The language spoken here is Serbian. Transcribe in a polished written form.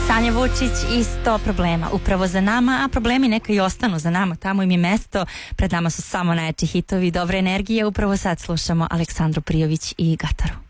Sanja Vučić i 100 problema upravo za nama, a problemi neka i ostanu za nama, tamo im je mesto. Pred nama su samo najjači hitovi, dobre energije. Upravo sad slušamo Aleksandru Prijović i Gataru.